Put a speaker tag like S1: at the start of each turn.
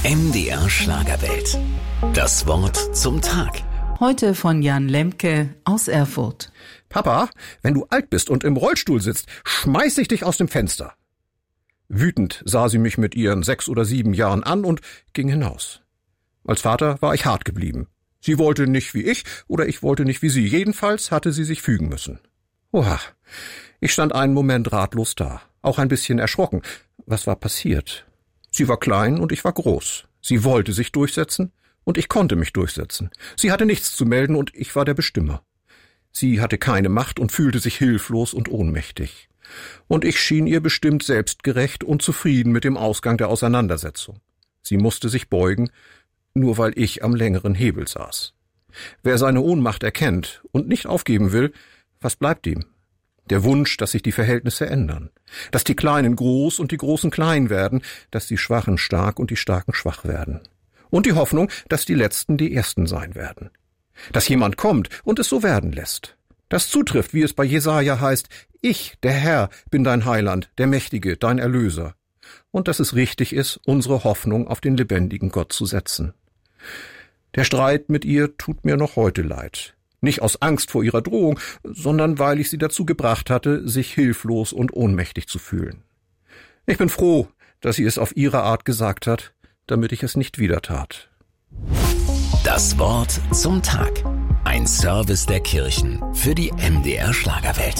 S1: MDR Schlagerwelt. Das Wort zum Tag.
S2: Heute von Jan Lemke aus Erfurt.
S3: Papa, wenn du alt bist und im Rollstuhl sitzt, schmeiß ich dich aus dem Fenster. Wütend sah sie mich mit ihren 6 oder 7 Jahren an und ging hinaus. Als Vater war ich hart geblieben. Sie wollte nicht wie ich oder ich wollte nicht wie sie. Jedenfalls hatte sie sich fügen müssen. Oha, ich stand einen Moment ratlos da, auch ein bisschen erschrocken. Was war passiert? Sie war klein und ich war groß. Sie wollte sich durchsetzen und ich konnte mich durchsetzen. Sie hatte nichts zu melden und ich war der Bestimmer. Sie hatte keine Macht und fühlte sich hilflos und ohnmächtig. Und ich schien ihr bestimmt selbstgerecht und zufrieden mit dem Ausgang der Auseinandersetzung. Sie musste sich beugen, nur weil ich am längeren Hebel saß. Wer seine Ohnmacht erkennt und nicht aufgeben will, was bleibt ihm? Der Wunsch, dass sich die Verhältnisse ändern, dass die Kleinen groß und die Großen klein werden, dass die Schwachen stark und die Starken schwach werden. Und die Hoffnung, dass die Letzten die Ersten sein werden. Dass jemand kommt und es so werden lässt. Das zutrifft, wie es bei Jesaja heißt, ich, der Herr, bin dein Heiland, der Mächtige, dein Erlöser. Und dass es richtig ist, unsere Hoffnung auf den lebendigen Gott zu setzen. Der Streit mit ihr tut mir noch heute leid. Nicht aus Angst vor ihrer Drohung, sondern weil ich sie dazu gebracht hatte, sich hilflos und ohnmächtig zu fühlen. Ich bin froh, dass sie es auf ihre Art gesagt hat, damit ich es nicht wieder tat.
S1: Das Wort zum Tag. Ein Service der Kirchen für die MDR Schlagerwelt.